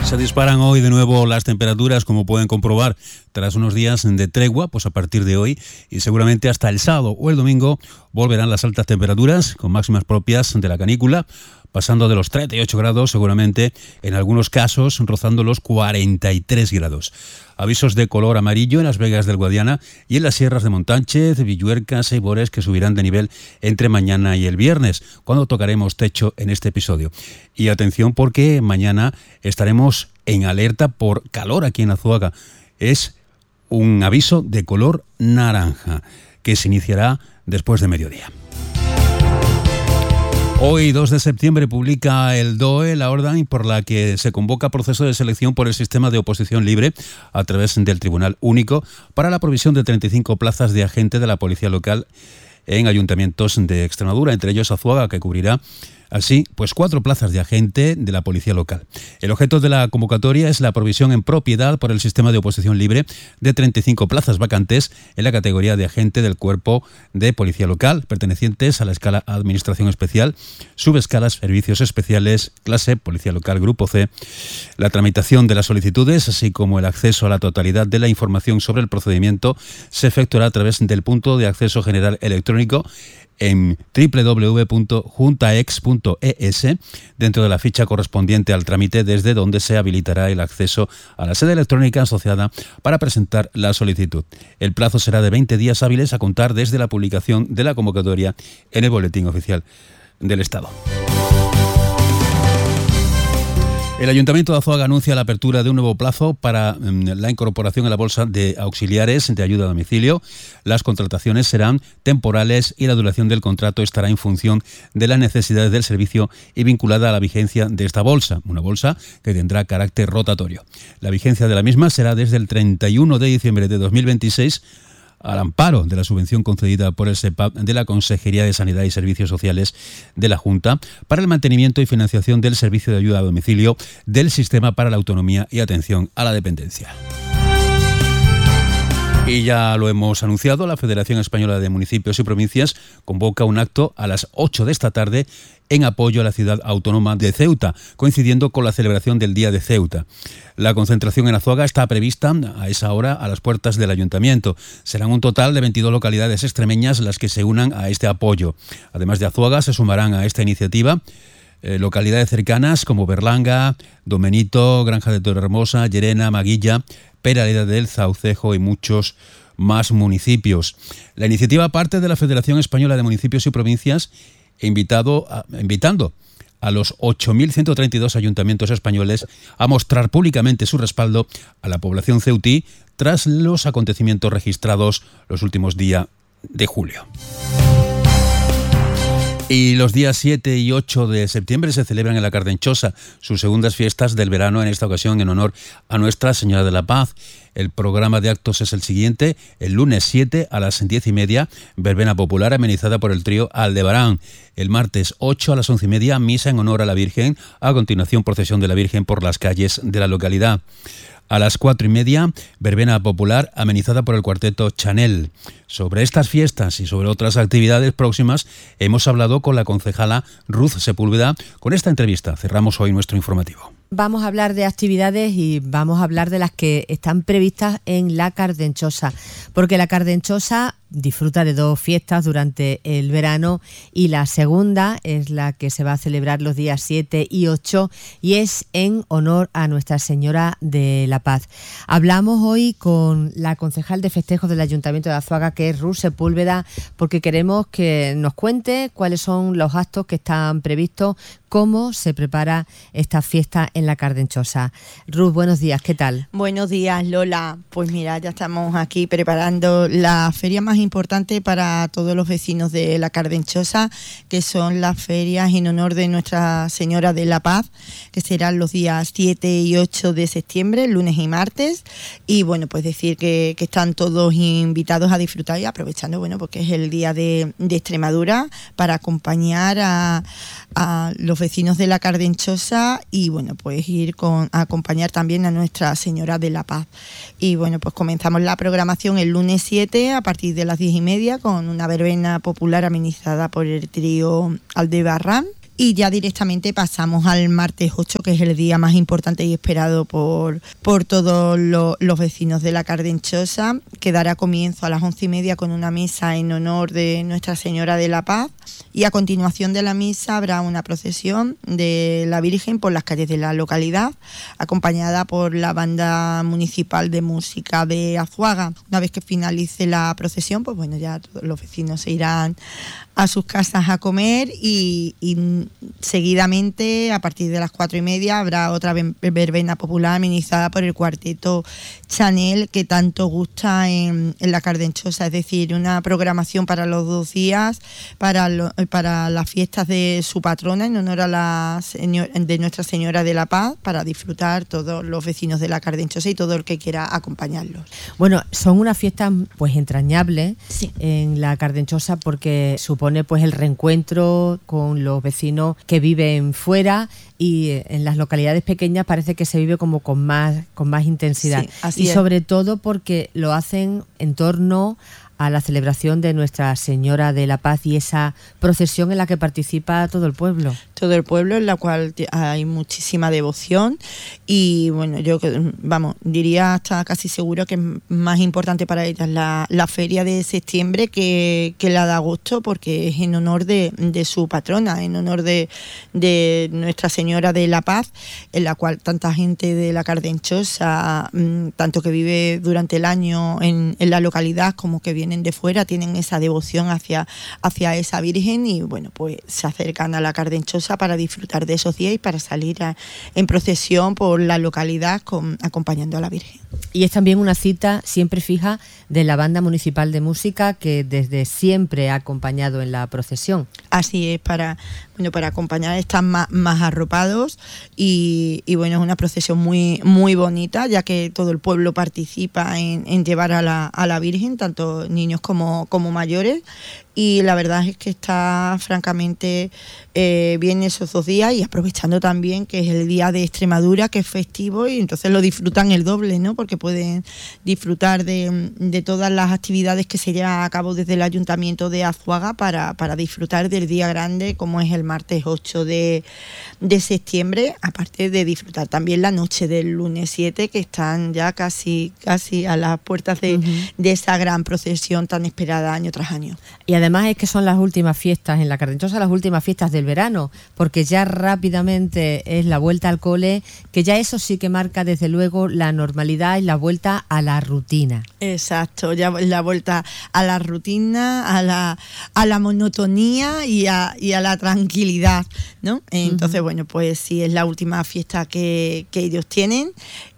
Se disparan hoy de nuevo las temperaturas, como pueden comprobar, tras unos días de tregua, pues a partir de hoy y seguramente hasta el sábado o el domingo volverán las altas temperaturas con máximas propias de la canícula, pasando de los 38 grados seguramente, en algunos casos rozando los 43 grados. Avisos de color amarillo en las Vegas del Guadiana y en las sierras de Montánchez, Villuerca, Seibores, que subirán de nivel entre mañana y el viernes, cuando tocaremos techo en este episodio. Y atención, porque mañana estaremos en alerta por calor aquí en Azuaga. Es un aviso de color naranja que se iniciará después de mediodía. Hoy, 2 de septiembre, publica el DOE la orden por la que se convoca proceso de selección por el sistema de oposición libre a través del Tribunal Único para la provisión de 35 plazas de agente de la Policía Local en ayuntamientos de Extremadura, entre ellos Azuaga, que cubrirá así pues 4 plazas de agente de la Policía Local. El objeto de la convocatoria es la provisión en propiedad por el sistema de oposición libre de 35 plazas vacantes en la categoría de agente del Cuerpo de Policía Local, pertenecientes a la escala Administración Especial, subescalas Servicios Especiales, clase Policía Local Grupo C. La tramitación de las solicitudes, así como el acceso a la totalidad de la información sobre el procedimiento, se efectuará a través del punto de acceso general electrónico en www.juntaex.es, dentro de la ficha correspondiente al trámite, desde donde se habilitará el acceso a la sede electrónica asociada para presentar la solicitud. El plazo será de 20 días hábiles a contar desde la publicación de la convocatoria en el Boletín Oficial del Estado. El Ayuntamiento de Azuaga anuncia la apertura de un nuevo plazo para la incorporación en la bolsa de auxiliares de ayuda a domicilio. Las contrataciones serán temporales y la duración del contrato estará en función de las necesidades del servicio y vinculada a la vigencia de esta bolsa, una bolsa que tendrá carácter rotatorio. La vigencia de la misma será desde el 31 de diciembre de 2026, al amparo de la subvención concedida por el SEPAP de la Consejería de Sanidad y Servicios Sociales de la Junta para el mantenimiento y financiación del servicio de ayuda a domicilio del Sistema para la Autonomía y Atención a la Dependencia. Y ya lo hemos anunciado, la Federación Española de Municipios y Provincias convoca un acto a las 8 de esta tarde en apoyo a la ciudad autónoma de Ceuta, coincidiendo con la celebración del Día de Ceuta. La concentración en Azuaga está prevista a esa hora a las puertas del Ayuntamiento. Serán un total de 22 localidades extremeñas las que se unan a este apoyo. Además de Azuaga, se sumarán a esta iniciativa localidades cercanas como Berlanga, Domenito, Granja de Torrehermosa, Llerena, Maguilla, Peraleda del Zaucejo y muchos más municipios. La iniciativa parte de la Federación Española de Municipios y Provincias, invitando a los 8.132 ayuntamientos españoles a mostrar públicamente su respaldo a la población ceutí tras los acontecimientos registrados los últimos días de julio. Y los días 7 y 8 de septiembre se celebran en la Cardenchosa sus segundas fiestas del verano, en esta ocasión en honor a Nuestra Señora de la Paz. El programa de actos es el siguiente: el lunes 7 a las 10:30, verbena popular amenizada por el trío Aldebarán. El martes 8 a las 11:30, misa en honor a la Virgen. A continuación, procesión de la Virgen por las calles de la localidad. A las 4:30, verbena popular amenizada por el cuarteto Chanel. Sobre estas fiestas y sobre otras actividades próximas hemos hablado con la concejala Ruth Sepúlveda. Con esta entrevista cerramos hoy nuestro informativo. Vamos a hablar de actividades y vamos a hablar de las que están previstas en la Cardenchosa, porque la Cardenchosa disfruta de 2 fiestas durante el verano y la segunda es la que se va a celebrar los días 7 y 8 y es en honor a Nuestra Señora de la Paz. Hablamos hoy con la concejal de festejos del Ayuntamiento de Azuaga, que es Ruth Sepúlveda, porque queremos que nos cuente cuáles son los actos que están previstos, cómo se prepara esta fiesta en la Cardenchosa. Ruth, buenos días, ¿qué tal? Buenos días, Lola. Pues mira, ya estamos aquí preparando la feria más importante para todos los vecinos de la Cardenchosa, que son las ferias en honor de Nuestra Señora de la Paz, que serán los días 7 y 8 de septiembre, lunes y martes. Y bueno, pues decir que están todos invitados a disfrutar y aprovechando, bueno, porque es el día de Extremadura, para acompañar a los vecinos de la Cardenchosa y bueno, pues ir a acompañar también a Nuestra Señora de la Paz. Y bueno, pues comenzamos la programación el lunes 7 a partir de las 10:30 con una verbena popular amenizada por el trío Aldebarán. y ya directamente pasamos al martes 8, que es el día más importante y esperado por todos los vecinos de la Cardenchosa, que dará comienzo a las 11:30 con una misa en honor de Nuestra Señora de la Paz, y a continuación de la misa habrá una procesión de la Virgen por las calles de la localidad, acompañada por la banda municipal de música de Azuaga. Una vez que finalice la procesión, pues bueno, ya todos los vecinos se irán a sus casas a comer y seguidamente, a partir de las 4:30, habrá otra verbena popular amenizada por el cuarteto Chanel, que tanto gusta en la Cardenchosa, es decir, una programación para los 2 días, para las fiestas de su patrona en honor a de Nuestra Señora de la Paz, para disfrutar todos los vecinos de la Cardenchosa y todo el que quiera acompañarlos. Bueno, son unas fiestas pues entrañables, sí, en la Cardenchosa, porque supone pues el reencuentro con los vecinos que viven fuera, y en las localidades pequeñas parece que se vive como con más intensidad. Sí, así y es. Sobre todo porque lo hacen en torno a la celebración de Nuestra Señora de la Paz y esa procesión en la que participa todo el pueblo. Todo el pueblo, en la cual hay muchísima devoción, y bueno, yo diría hasta casi seguro que es más importante para ellas la feria de septiembre que la de agosto, porque es en honor de su patrona, en honor de Nuestra Señora de la Paz, en la cual tanta gente de la Cardenchosa, tanto que vive durante el año en la localidad como que vienen de fuera, tienen esa devoción hacia esa Virgen, y bueno, pues se acercan a la Cardenchosa para disfrutar de esos días y para salir en procesión por la localidad acompañando a la Virgen. Y es también una cita siempre fija de la banda municipal de música, que desde siempre ha acompañado en la procesión. Así es, para acompañar están más arropados, y bueno, es una procesión muy, muy bonita, ya que todo el pueblo participa en llevar a la Virgen, tanto niños como mayores, y la verdad es que está francamente bien esos 2 días, y aprovechando también que es el día de Extremadura, que es festivo, y entonces lo disfrutan el doble, ¿no? Porque pueden disfrutar de todas las actividades que se llevan a cabo desde el Ayuntamiento de Azuaga para disfrutar del día grande, como es el martes 8 de septiembre, aparte de disfrutar también la noche del lunes 7, que están ya casi a las puertas de esa gran procesión tan esperada año tras año. Y además es que son las últimas fiestas en la Cardenchosa, las últimas fiestas del verano, porque ya rápidamente es la vuelta al cole, que ya eso sí que marca desde luego la normalidad y la vuelta a la rutina. Exacto, ya la vuelta a la rutina, a la monotonía y a la tranquilidad, ¿no? Entonces, bueno, pues sí, es la última fiesta que ellos tienen.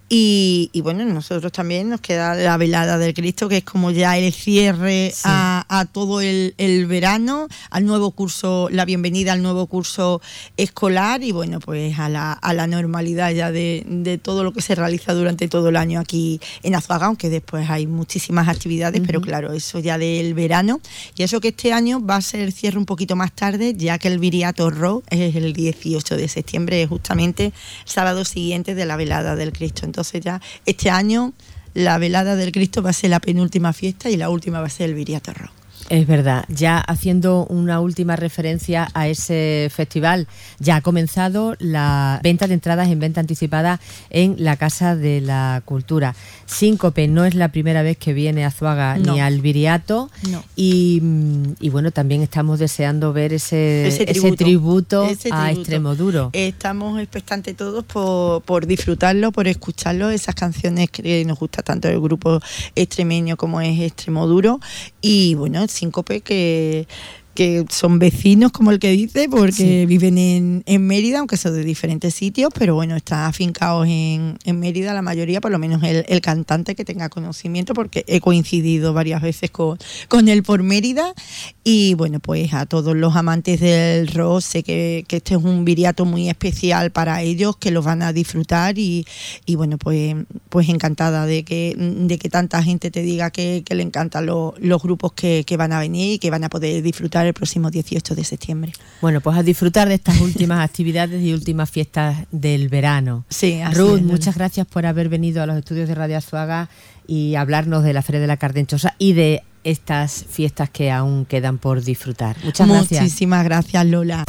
Y bueno, nosotros también nos queda la velada del Cristo, que es como ya el cierre, sí, a todo el verano, al nuevo curso, la bienvenida al nuevo curso escolar, y bueno, pues a la normalidad ya de todo lo que se realiza durante todo el año aquí en Azuaga, aunque después hay muchísimas actividades, pero claro, eso ya del verano. Y eso que este año va a ser el cierre un poquito más tarde, ya que el Viriato Ro es el 18 de septiembre, justamente el sábado siguiente de la velada del Cristo. Entonces ya este año la velada del Cristo va a ser la penúltima fiesta, y la última va a ser el Viriato Ro. Es verdad, ya haciendo una última referencia a ese festival, ya ha comenzado la venta de entradas en venta anticipada en la Casa de la Cultura. Síncope no es la primera vez que viene a Azuaga, no, ni al Viriato, no. Y bueno, también estamos deseando ver ese tributo a Extremoduro. Estamos expectantes todos por disfrutarlo, por escucharlo, esas canciones que nos gusta tanto el grupo extremeño como es Extremoduro, y bueno, Síncope que son vecinos, como el que dice, porque sí, viven en Mérida, aunque son de diferentes sitios, pero bueno, están afincados en Mérida la mayoría, por lo menos el cantante, que tenga conocimiento, porque he coincidido varias veces con él por Mérida. Y bueno, pues a todos los amantes del rock, sé que este es un viriato muy especial para ellos, que los van a disfrutar, y bueno, pues encantada de que tanta gente te diga que le encantan los grupos que van a venir y que van a poder disfrutar el próximo 18 de septiembre. Bueno, pues a disfrutar de estas últimas actividades y últimas fiestas del verano. Sí, así Ruth, es, muchas gracias por haber venido a los estudios de Radio Azuaga y hablarnos de la Feria de la Cardenchosa y de estas fiestas que aún quedan por disfrutar. Muchas gracias. Muchísimas gracias, Lola.